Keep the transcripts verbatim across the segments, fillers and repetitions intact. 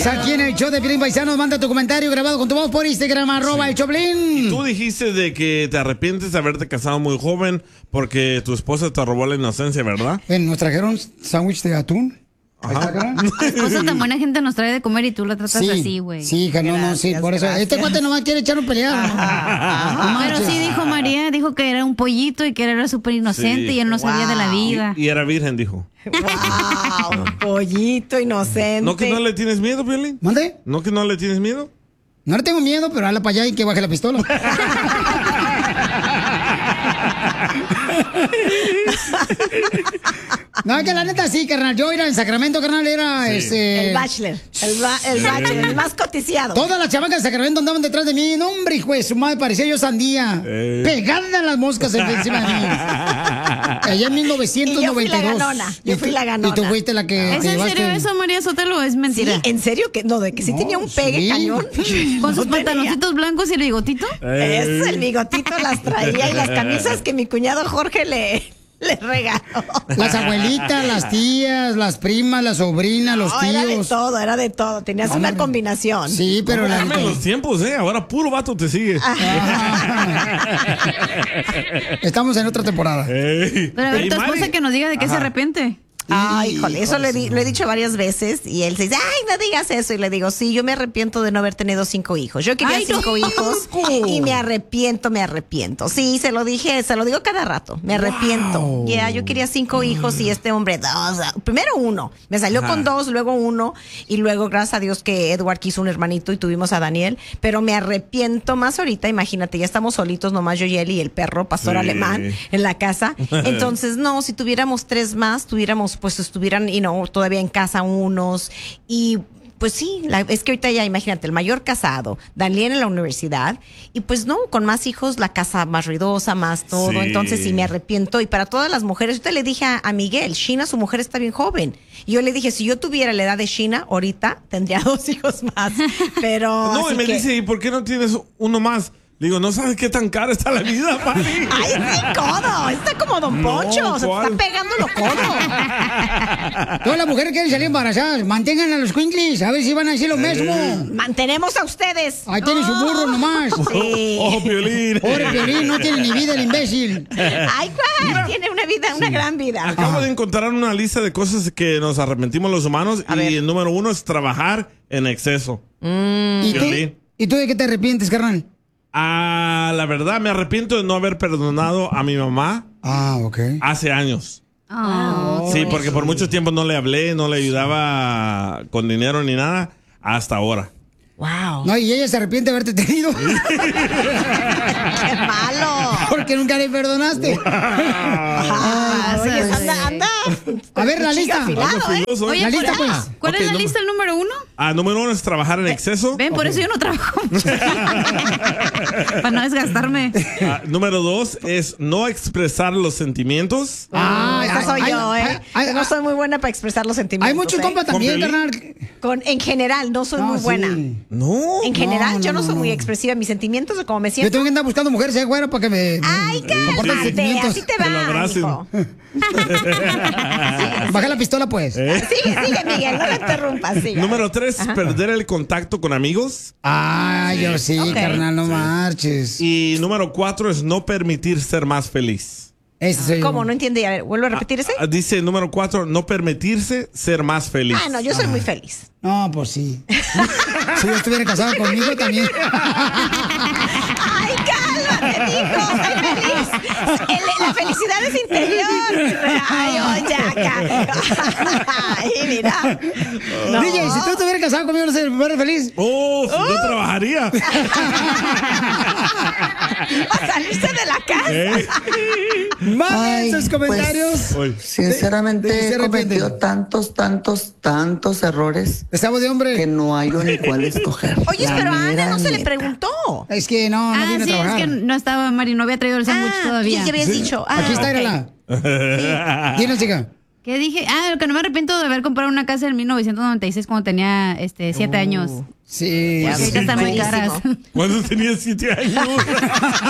Gracias. Aquí en el show de Piolín Paisanos, manda tu comentario grabado con tu voz por Instagram, arroba el Choplin. Y tú dijiste de que te arrepientes de haberte casado muy joven porque tu esposa te robó la inocencia, ¿verdad? Ven, nos trajeron sándwich de atún. Tu esposa tan buena gente nos trae de comer y tú la tratas sí, así, güey. Sí, hija, no, no, sí, por eso. Gracias. Este cuate nomás quiere echar un peleado. No, pero sí dijo María, dijo que era un pollito y que era súper inocente Sí. y él no sabía de la vida. Y, y era virgen, dijo. Wow, pollito inocente. ¿No que no le tienes miedo, Piolín? ¿Mande? ¿No que no le tienes miedo? No le tengo miedo, pero hazla para allá y que baje la pistola. No, que la neta sí, carnal. Yo era en Sacramento, carnal, era Sí. este. El bachelor. El, ba el bachelor, el más coticiado. Todas las chamacas de Sacramento andaban detrás de mí. No, hombre, hijo de su madre, parecía yo sandía. Eh. Pegada a las moscas encima de mí. Allá en mil novecientos noventa y dos. Y yo fui la ganona. Yo fui la ganona. Y tú fuiste la que. ¿Es te en llevaste- serio eso, María Sotelo, o es mentira? Sí, ¿en serio? que No, de que sí No, tenía un pegue sí. cañón. ¿Con sus No tenía. pantaloncitos blancos y el bigotito? Es el bigotito las traía y las camisas que mi cuñado Jorge le, le regaló. Las abuelitas, las tías, las primas, las sobrinas, los No, tíos. era de todo, era de todo. Tenías No, una hombre. combinación. Sí, pero No, la cambian los tiempos, ¿eh? Ahora puro vato te sigue. Estamos en otra temporada. Ey. Pero a ver, Ey, tu esposa Mari. que nos diga de qué se Ajá. arrepiente. Ay, híjole, eso lo he, di- lo he dicho varias veces y él se dice, ay, no digas eso. Y le digo, sí, yo me arrepiento de no haber tenido cinco hijos. Yo quería Ay, no. cinco hijos y me arrepiento, me arrepiento. Sí, se lo dije, se lo digo cada rato, me arrepiento. Wow. Ya, yo quería cinco hijos y este hombre dos. Primero uno, me salió Ajá. con dos, luego uno y luego gracias a Dios que Edward quiso un hermanito y tuvimos a Daniel. Pero me arrepiento más ahorita, imagínate, ya estamos solitos, nomás yo y él y el perro, pastor Sí. alemán, en la casa. Entonces, no, si tuviéramos tres más, tuviéramos, pues estuvieran, you know, todavía en casa unos y pues sí, la- es que ahorita ya imagínate, el mayor casado, Daniel en la universidad y pues no, con más hijos la casa más ruidosa, más todo, Sí. entonces sí me arrepiento y para todas las mujeres, ahorita le dije a, a Miguel, Sheena, su mujer está bien joven y yo le dije, si yo tuviera la edad de Sheena, ahorita tendría dos hijos más, pero No, así y me que- dice, ¿y por qué no tienes uno más? Digo, ¿no sabes qué tan cara está la vida, Mari? ¡Ay, sí, codo! Está como Don No, Poncho, se te ¿cuál? está pegando los codos. Todas las mujeres quieren salir embarazadas. Mantengan a los quinklis, a ver si van a decir lo mismo. Mantenemos a ustedes. Ahí tiene su burro nomás. Sí. Oh, Piolín. Pobre Piolín, no tiene ni vida el imbécil. Ay, ¿cuál? Tiene una vida, una gran vida. Acabo de encontrar una lista de cosas que nos arrepentimos los humanos A y ver. el número uno es trabajar en exceso. ¿Y tú, Piolín. ¿Y tú de qué te arrepientes, carnal? Ah, la verdad, me arrepiento de no haber perdonado a mi mamá Ah, ok. hace años. Oh, Sí, porque por mucho tiempo no le hablé, no le ayudaba con dinero ni nada, hasta ahora. Wow. No, y ella se arrepiente de haberte tenido. ¡Qué malo! Porque nunca le perdonaste. Ah, sí, pues. anda, anda. A ver, la Cuchillo lista. afilado, Ando ¿eh? filoso, ¿eh? Oye, La ¿cuál, lista, pues. ¿cuál Ok, es la no- lista, el número uno? Ah, número uno es trabajar en exceso. Ven, por eso yo no trabajo. Para no desgastarme. Ah, número dos es no expresar los sentimientos. Ah, Esa ay, soy ay, yo, ay, ¿eh? ay, Yo no ay, soy muy buena para expresar los sentimientos. Hay muchos ¿eh? compas también, ¿Con carnal. Con, en general, no soy No, muy sí. buena. No. En general, No, yo no, no soy no, muy no. expresiva. Mis sentimientos o como me Yo siento. tengo que andar buscando mujeres, eh, güero, para que me. Ay, me compartan cálmate, sentimientos. así te Te lo va, abracen. hijo. Baja la pistola, pues. Sigue, sigue, Miguel, no me interrumpas, sigue. Número tres, perder el contacto con amigos. Ay, yo sí, Ok. carnal, no marches. Y número cuatro es no permitir ser más feliz. Ese soy yo. ¿Cómo? No entendí. A ver, ¿vuelvo a repetir ese? Ah, dice número cuatro, no permitirse ser más feliz. Ah, no, yo soy muy feliz. No, pues sí. Si yo estuviera casado conmigo también. Ay, cálmate, mijo, soy feliz. El- la felicidad es interior. Ay, oye, acá. Ay, mira. No. D J, si tú estuvieras casado conmigo, ¿no serías feliz? ¡Oh! Yo trabajaría. Para salirse de la casa. ¿Eh? Manden sus comentarios. Oye, Sinceramente De- de- se he cometido arrepiente. tantos, tantos, tantos errores Estamos de que hombre. no hay ni cuál escoger. Oye, La pero a Ana mera no se le neta. preguntó. Es que no, no Ah, viene sí, a es trabajar. que no estaba, Mari, no había traído el sándwich Ah, todavía. ya habías dicho. Ah, Aquí está, ok. Irala. Dinos, chica. ¿Qué dije? Ah, lo que no me arrepiento de haber comprado una casa en mil novecientos noventa y seis cuando tenía este, siete años. Sí. Porque ahorita están muy caras. ¿Cuándo tenías siete años?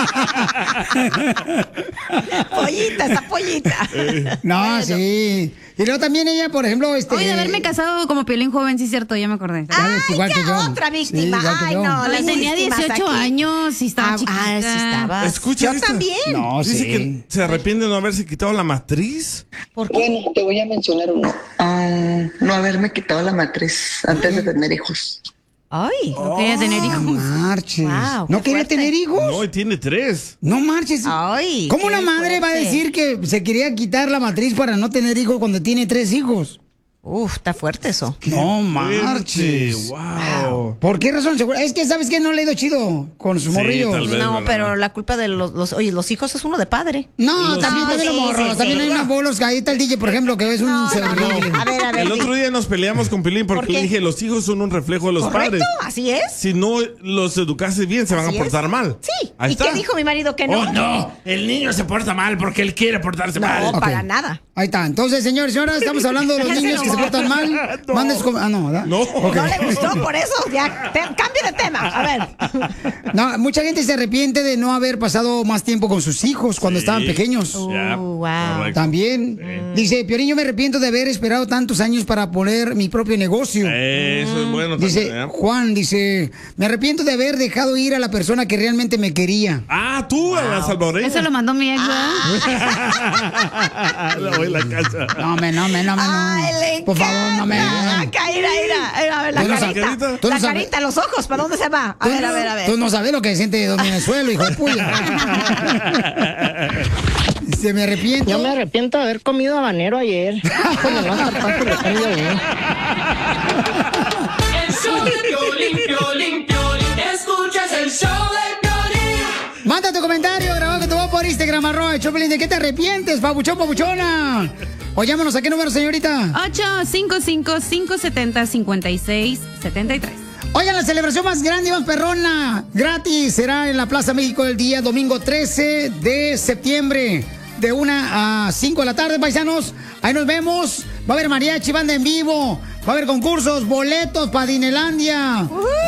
Pollita, esa pollita. No, sí. Y luego también ella, por ejemplo, este... Oye, de haberme casado como Piolín joven, sí es cierto, ya me acordé. Ay, igual ya que yo. otra víctima. Sí, igual que Ay, yo. no, Ay, las tenía víctimas dieciocho aquí. años y estaba Ah, chiquita. ah, sí estaba. Escucha Yo esto. también. No, Dice sí. que se arrepiente de no haberse quitado la matriz. ¿Por qué? Bueno, te voy a mencionar uno. Ah, no haberme quitado la matriz antes de tener hijos. Ay. No quería tener No hijos. marches. Wow, ¿No qué quería fuerte. tener hijos? No, y tiene tres. No marches. Ay, ¿Cómo qué una madre va a fuerte. decir que se quería quitar la matriz para no tener hijos cuando tiene tres hijos? Uf, está fuerte eso. No marches. Wow. ¿Por qué razón? Seguro- Es que, ¿sabes qué? No le he ido chido con sus Sí, morrillos. tal vez. No, ¿verdad? pero la culpa de los, los, oye, los hijos es uno de padre. No, Los- también, No, también sí, los morros. sí, También sí. hay unos bolos que ahí está el D J, por ejemplo, que es un No, no, horrible. no. A ver, a ver. El otro día nos peleamos con Pilín porque ¿Por le qué? dije, los hijos son un reflejo de los ¿Correcto? padres. ¿Así es? Si no los educase bien, se van a ¿Así es? portar mal. Sí. Ahí ¿Y está. qué dijo mi marido que no? Oh, no, el niño se porta mal porque él quiere portarse No, mal. para Ok. nada. Ahí está. Entonces, señores, señoras, estamos hablando de los Ese niños que se no. portan mal. No. Manden sus com- Ah, no, ¿verdad? No. Ok. No le gustó, por eso ya. te- cambio de tema. A ver. No, mucha gente se arrepiente de no haber pasado más tiempo con sus hijos cuando Sí. estaban pequeños. Ya, Uh, wow. correcto. También. Dice, Piolín, yo me arrepiento de haber esperado tantos años para poner mi propio negocio. Eso es bueno Dice también, ¿eh? Juan, dice, me arrepiento de haber dejado ir a la persona que realmente me quería. Ah, tú, a la salvadoreña. Eso lo mandó mi ex, ¿verdad? Le voy a la casa. No, me, no, me, no, me, no. Ay, le Por favor, no me. Acá, ira, ira. A ver, la Tú no carita. sabes- tú no la sabes- carita, los ojos, ¿para dónde se va? A Tú ver, no- a ver, a ver. Tú no sabes lo que siente dormir en el suelo, hijo de puya. Se me arrepiento. Yo me arrepiento de haber comido habanero ayer. Como no zarpazo le cambio uno. El show de Piolín, Piolín, Piolín. Escuchas el show de Piolín. Manda tu comentario grabado que te voy por Instagram, arroba el Choplin. ¿De qué te arrepientes, papuchón, papuchona? O llámanos a qué número, señorita. ocho cinco cinco, cinco siete cero, cinco seis siete tres. Oigan, la celebración más grande y más perrona, gratis, será en la Plaza México el día domingo trece de septiembre, de una a cinco de la tarde, paisanos. Ahí nos vemos. Va a haber mariachi, banda en vivo. Va a haber concursos, boletos para Dinelandia.